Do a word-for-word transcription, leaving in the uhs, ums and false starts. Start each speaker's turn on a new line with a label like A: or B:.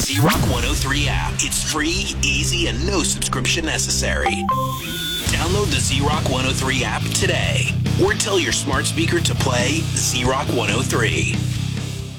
A: Z Rock one oh three app. It's free, easy, and no subscription necessary. Download the Z Rock one oh three app today, or tell your smart speaker to play Z Rock one oh three.